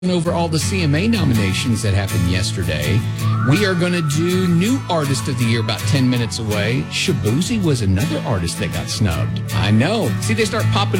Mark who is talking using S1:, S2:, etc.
S1: over all the CMA nominations that happened yesterday. We are going to do New Artist of the Year about 10 minutes away. Shaboozey was another artist that got snubbed. I know. See, they start popping